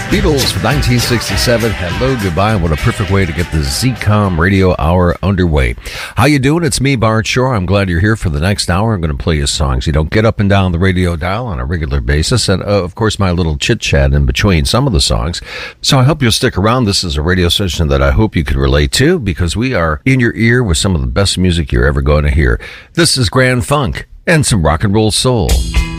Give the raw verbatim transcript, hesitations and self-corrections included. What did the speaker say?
Beatles from nineteen sixty-seven. Hello, goodbye. What a perfect way to get the Z-Com Radio Hour underway. How you doing? It's me, Bart Shore. I'm glad you're here for the next hour. I'm going to play you songs you don't get up and down the radio dial on a regular basis. And, uh, of course, my little chit-chat in between some of the songs. So I hope you'll stick around. This is a radio station that I hope you can relate to because we are in your ear with some of the best music you're ever going to hear. This is Grand Funk and some rock and roll soul.